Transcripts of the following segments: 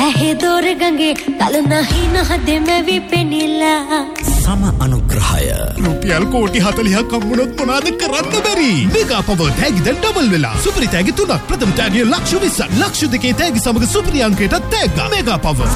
ඇහි දොර ගඟේ තල නැහි නහදේ මැවි පෙනිලා සම අනුග්‍රහය රුපියල් කෝටි 40ක් හම්බුනොත් මොනවද කරන්න බැරි මෙගා පවර් තෑගි දැන් ඩබල් වෙලා සුපිරි තෑගි 3ක් ප්‍රථම තෑගිය ලක්ෂ 20ක් ලක්ෂ 2 තෑගි සමග සුපිරි අංකයට තෑග්ගා මෙගා පවර්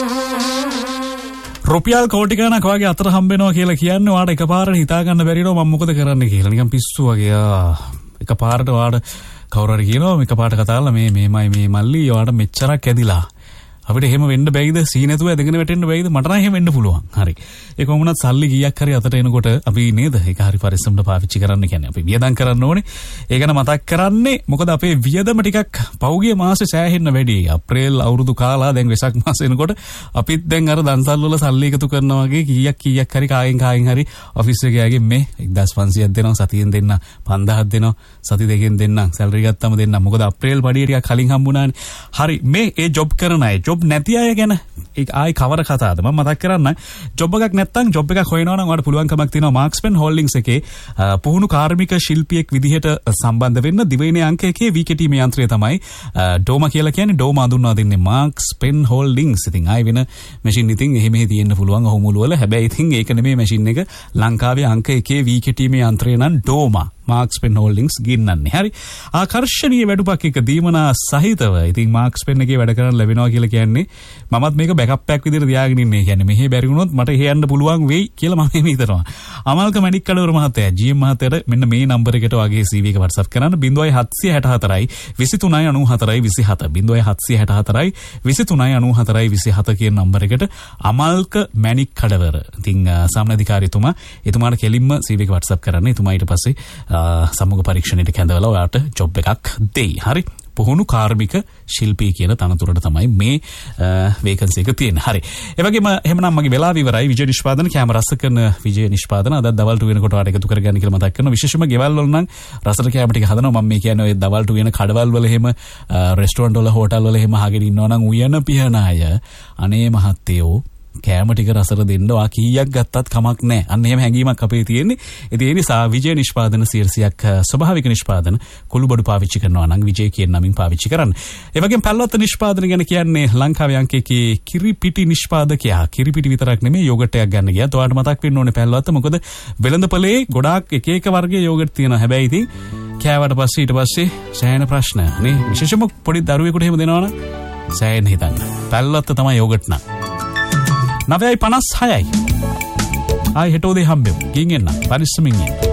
රුපියල් කෝටි ගණනක් වගේ අතර හම්බෙනවා කියලා කියන්නේ ඔයාට එකපාරට හිතා ගන්න බැරිනෝ මම මොකද කරන්න කියලා නිකන් පිස්සු වගේ එකපාරට ඔයාට කවුරු හරි කියනවා එකපාරට කතා කරලා මේමයි මේ මල්ලි ඔයාට මෙච්චරක් ඇදිලා අපිට එහෙම වෙන්න බැයිද සීනතුව ඇදගෙන වැටෙන්න බැයිද මට නම් එහෙම වෙන්න පුළුවන් හරි ඒක කොහොමවත් සල්ලි කීයක් හරි අතට එනකොට අපි නේද ඒක හරි පරිස්සමට පාවිච්චි කරන්න කියන්නේ අපි වියදම් කරන්න ඕනේ ඒක ගැන මතක් කරන්නේ මොකද අපේ වියදම ටිකක් පෞගිය මාසේ සෑහෙන්න වැඩි අප්‍රේල් අවුරුදු කාලා දැන් වෙසක් මාස එනකොට අපිත් දැන් අර දන්සල් වල සල්ලි එකතු කරනවා වගේ කීයක් හරි කායෙන් හරි ඔෆිස් එකේ ගියාගේ මේ 1500ක් දෙනවා සතියෙන් දෙන්න 5000ක් දෙනවා සති දෙකෙන් දෙන්න සැලරි ගත්තම දෙන්න මොකද අප්‍රේල් පඩිය ටිකක් කලින් හම්බුණානේ හරි මේ ඒ ජොබ් කරන අය ජොබ් නැති අය ගැන ඒක ආයි කවර කතාවද මම මතක් කරන්න ජොබ් එකක් නැත්නම් ජොබ් එකක් හොයනවා නම් ඔයාලට පුළුවන්කමක් තියෙනවා මාක්ස්පෙන් හෝල්ඩින්ග්ස් එකේ පුහුණු කාර්මික ශිල්පියෙක් විදිහට සම්බන්ධ වෙන්න දිවයිනේ අංක එකේ VKT මේ යන්ත්‍රය තමයි ඩෝමා කියලා කියන්නේ ඩෝමා හඳුන්වා දෙන්නේ මාක්ස්පෙන් හෝල්ඩින්ග්ස් ඉතින් ආයි වෙන මැෂින් ඉතින් එහෙම තියෙන්න පුළුවන් ඔහොමුළු වල හැබැයි ඉතින් ඒක නෙමෙයි මැෂින් එක ලංකාවේ අංක එකේ VKT මේ යන්ත්‍රය නම් ඩෝමා මාක්ස්පෙන් හෝල්ඩින්ග්ස් ගින්නන්නේ හරි ආකර්ෂණීය වැඩපක් එක දීමනා සහිතව ඉතින් මාක්ස්පෙන් එකේ වැඩ කරන්න ලැබෙනවා කියලා කියන්නේ මමත් මේක බෑකප් එකක් විදිහට තියාගෙන ඉන්නේ කියන්නේ මෙහෙ බැරි වුණොත් මට එහෙ යන්න පුළුවන් වෙයි කියලා මම හිතනවා අමල්ක මැණික් කඩවර මහත්තයා GM මහත්තයාට මෙන්න මේ නම්බර එකට වගේ CV එක WhatsApp කරන්න 0764 2394 27 0764 2394 27 කියන නම්බර එකට අමල්ක මැණික් කඩවර ඉතින් සාමාන්‍යාධිකාරීතුමා එතුමාට කෙලින්ම CV එක WhatsApp කරන්න එතුමා ඊට පස්සේ සම්මුඛ පරීක්ෂණයට කැඳවලා ඔයාට ජොබ් එකක් දෙයි. හරි. පුහුණු කාර්මික ශිල්පී කියන තනතුරට තමයි මේ වේකන්සි එක තියෙන්නේ. හරි. ඒ වගේම එහෙමනම් මගේ වෙලාව ඉවරයි. විජය නිෂ්පාදන කැම රස කරන විජය නිෂ්පාදන අද දවල්ට වෙනකොට ඔයාලට එකතු කරගන්න කියලා මතක් කරනවා. විශේෂයෙන්ම ගෙවල් වල නම් රසට කැම ටික හදනවා. මම මේ කියන්නේ ඔය දවල්ට වෙන කඩවල් වල එහෙම රෙස්ටෝරන්ට් වල හෝටල් වල එහෙම අහගෙන ඉන්නවා නම් උයන පිහන අය අනේ මහත්තයෝ කෑම ටික රසට දෙන්න වා කීයක් ගත්තත් කමක් නැහැ. අන්න එහෙම හැඟීමක් අපේ තියෙන්නේ. ඒ නිසා විජය නිෂ්පාදන 100ක් ස්වභාවික නිෂ්පාදන කුළුබඩු පාවිච්චි කරනවා නම් විජය කියන නමින් පාවිච්චි කරන්න. ඒ වගේම පැල්ලොත් නිෂ්පාදන ගැන කියන්නේ ලංකාවේ අංක එකේ කිරිපිටි නිෂ්පාදකයා. කිරිපිටි විතරක් නෙමෙයි යෝගට් එකක් ගන්න ගියත් ඔයාලට මතක් වෙන්න ඕනේ පැල්ලොත් මොකද වෙළඳපොලේ ගොඩාක් එක වර්ගයේ යෝගට් තියෙනවා. හැබැයි ඉතින් කෑවට පස්සේ ඊට පස්සේ සෑහෙන ප්‍රශ්න නේ. විශේෂයෙන්ම පොඩි දරුවෙකුට එහෙම දෙනවනම් සෑහෙන හිතන්න. පැල්ලොත් තමයි යෝගට් නම් 9:56යි. ආයි හෙට උදේ හම්බෙමු. ගින් එන්න. පරිස්සමින් ඉන්න.